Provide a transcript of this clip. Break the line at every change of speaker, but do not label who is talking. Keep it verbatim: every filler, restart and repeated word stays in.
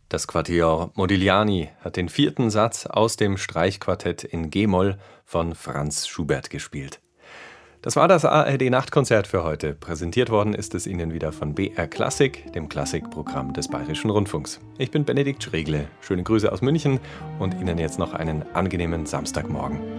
Das Quatuor Modigliani hat den vierten Satz aus dem Streichquartett in G-Moll von Franz Schubert gespielt. Das war das A R D-Nachtkonzert für heute. Präsentiert worden ist es Ihnen wieder von B R Klassik, dem Klassikprogramm des Bayerischen Rundfunks. Ich bin Benedikt Schregle. Schöne Grüße aus München und Ihnen jetzt noch einen angenehmen Samstagmorgen.